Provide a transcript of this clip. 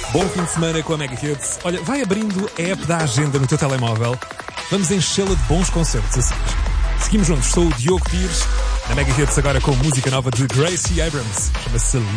Bom fim de semana com a Mega Hits. Olha, vai abrindo a app da agenda no teu telemóvel. Vamos enchê-la de bons concertos a seguir. Seguimos juntos, sou o Diogo Pires. Na Mega Hits agora com música nova de Gracie Abrams. Chama-se